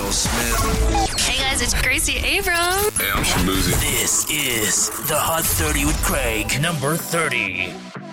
Will Smith. Hey guys, it's Gracie Abram. Hey, I'm Shabuzi. This is the Hot 30 with Craig. Number 30.